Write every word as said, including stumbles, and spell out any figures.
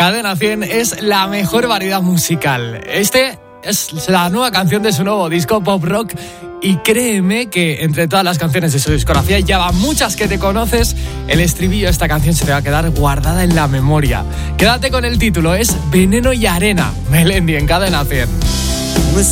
Cadena cien es la mejor variedad musical. Este es la nueva canción de su nuevo disco Pop Rock. Y créeme que entre todas las canciones de su discografía, ya van muchas que te conoces, el estribillo de esta canción se te va a quedar guardada en la memoria. Quédate con el título, es Veneno y Arena. Melendi en Cadena cien. No es